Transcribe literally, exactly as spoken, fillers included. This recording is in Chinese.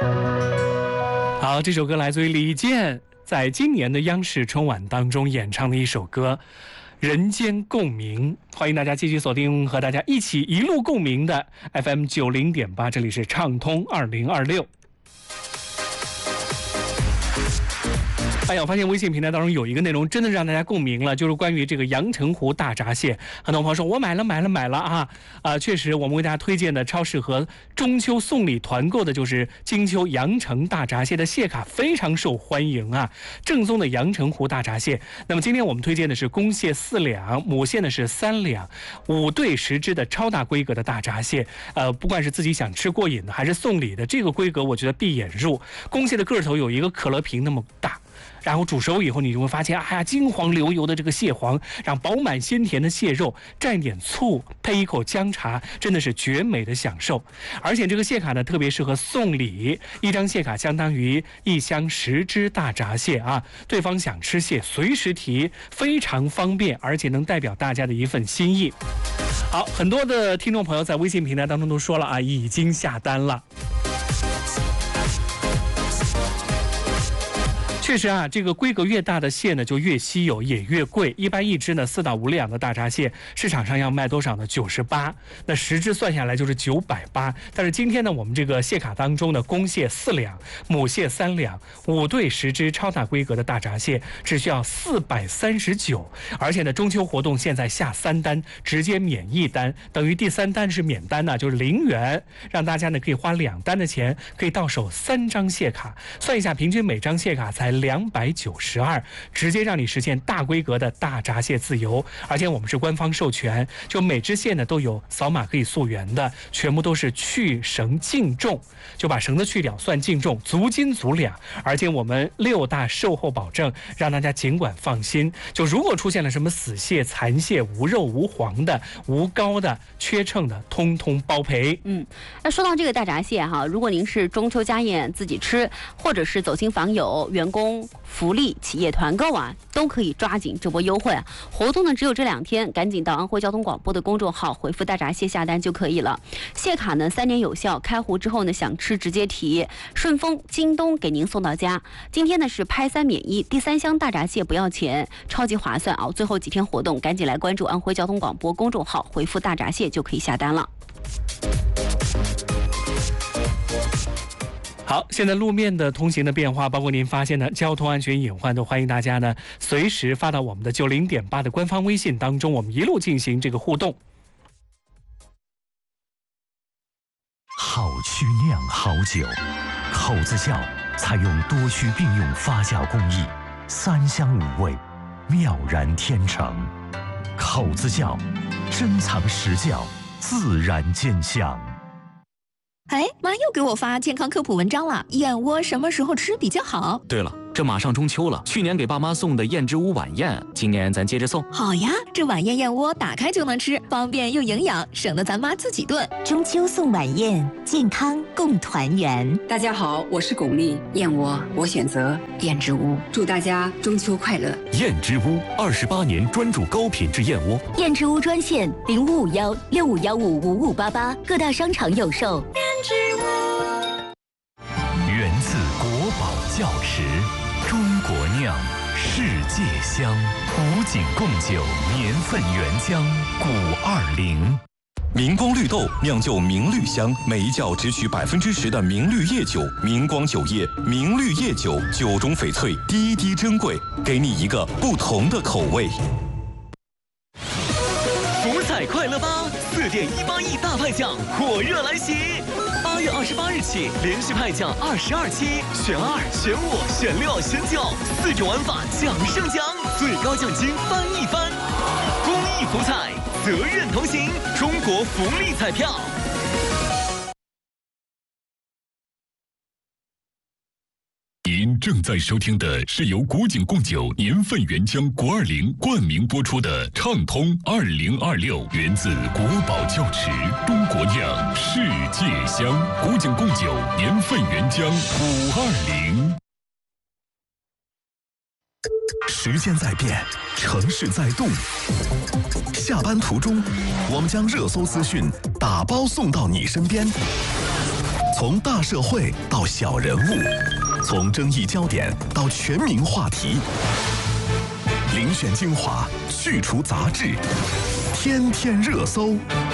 好，这首歌来自于李健在今年的央视春晚当中演唱的一首歌《人间共鸣》。欢迎大家继续锁定和大家一起一路共鸣的 F M 九零点八，这里是畅通二零二六。哎呀，我发现微信平台当中有一个内容真的让大家共鸣了，就是关于这个阳澄湖大闸蟹。很多朋友说我买了买了买了啊啊、呃！确实，我们为大家推荐的超适合中秋送礼团购的就是金秋阳澄大闸蟹的蟹卡，非常受欢迎啊！正宗的阳澄湖大闸蟹。那么今天我们推荐的是公蟹四两，母蟹呢是三两，五对十只的超大规格的大闸蟹。呃，不管是自己想吃过瘾的，还是送礼的，这个规格我觉得闭眼入。公蟹的个头有一个可乐瓶那么大。然后煮熟以后，你就会发现，哎呀，金黄流油的这个蟹黄，让饱满鲜甜的蟹肉，蘸一点醋，配一口姜茶，真的是绝美的享受。而且这个蟹卡呢，特别适合送礼，一张蟹卡相当于一箱十只大闸蟹啊。对方想吃蟹，随时提，非常方便，而且能代表大家的一份心意。好，很多的听众朋友在微信平台当中都说了啊，已经下单了。确实啊，这个规格越大的蟹呢，就越稀有，也越贵。一般一只呢四到五两的大闸蟹，市场上要卖多少呢？九十八。那十只算下来就是九百八。但是今天呢，我们这个蟹卡当中的公蟹四两，母蟹三两，五对十只超大规格的大闸蟹，只需要四百三十九。而且呢，中秋活动现在下三单直接免一单，等于第三单是免单呢、啊，就是零元，让大家呢可以花两单的钱，可以到手三张蟹卡。算一下，平均每张蟹卡才两百九十二，直接让你实现大规格的大闸蟹自由。而且我们是官方授权，就每只蟹呢都有扫码可以溯源的，全部都是去绳净重，就把绳子去掉算净重，足斤足两。而且我们六大售后保证，让大家尽管放心。就如果出现了什么死蟹、残蟹、无肉无黄的、无膏的、缺秤的，通通包赔。 嗯，那说到这个大闸蟹哈，如果您是中秋家宴自己吃，或者是走亲访友、员工福利、企业团购啊，都可以抓紧这波优惠啊！活动呢只有这两天，赶紧到安徽交通广播的公众号回复大闸蟹下单就可以了。蟹卡呢三年有效，开壶之后呢想吃直接提，顺丰、京东给您送到家。今天呢是拍三免一，第三箱大闸蟹不要钱，超级划算啊！最后几天活动，赶紧来关注安徽交通广播公众号，回复大闸蟹就可以下单了。 好，现在路面的通行的变化，包括您发现的交通安全隐患，都欢迎大家呢随时发到我们的九零点八的官方微信当中，我们一路进行这个互动。 好曲酿好酒，口子窖采用多须并用发酵工艺，三香五味，妙然天成。口子窖，珍藏实窖，自然见香。 哎，妈又给我发健康科普文章了，燕窝什么时候吃比较好？ 对了，这马上中秋了，去年给爸妈送的燕之屋晚宴，今年咱接着送。 好呀，这晚宴燕窝打开就能吃，方便又营养，省得咱妈自己炖。 中秋送晚宴，健康共团圆。 大家好，我是巩俐，燕窝我选择燕之屋，祝大家中秋快乐。 燕之屋二十八年专注高品质燕窝。 燕之屋专线零五五幺六五幺五五五八八，各大商场有售。 源自国宝窖池，中国酿，世界香，古井贡酒年份原浆，古二零。 明光绿豆酿就明绿香，每一窖只取百分之十的明绿叶酒，明光酒业明绿叶酒，酒中翡翠，滴滴珍贵，给你一个不同的口味。 福彩快乐吧，四点一八亿大派奖火热来袭！八月二十八日起，连续派奖二十二期，选二、选五、选六、选九，四种玩法奖胜奖，最高奖金翻一番。公益福彩，责任同行，中国福利彩票。 您正在收听的是由古井贡酒年份原浆国二零冠名播出的《畅通二零二六》，源自国宝窖池，中国酿，世界香。古井贡酒年份原浆五二零。 时间在变，城市在动。下班途中，我们将热搜资讯打包送到你身边。 从大社会到小人物，从争议焦点到全民话题，遴选精华，去除杂质，天天热搜。